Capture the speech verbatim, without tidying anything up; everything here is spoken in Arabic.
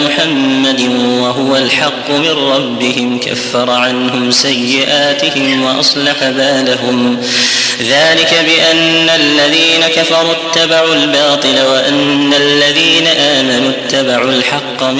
محمد وهو الحق من ربهم كفر عنهم سيئاتهم وأصلح بالهم ذلك بأن الذين كفروا اتبعوا الباطل وأن الذين آمنوا اتبعوا الحق